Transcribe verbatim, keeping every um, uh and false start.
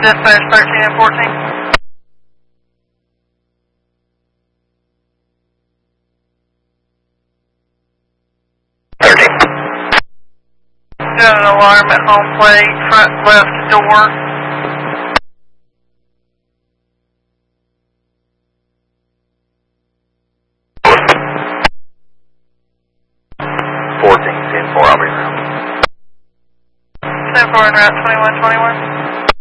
Dispatch thirteen and fourteen. thirteen. Got an alarm at home plate, front left door. fourteen, ten four, I'll be around. ten four and route twenty-one twenty-one.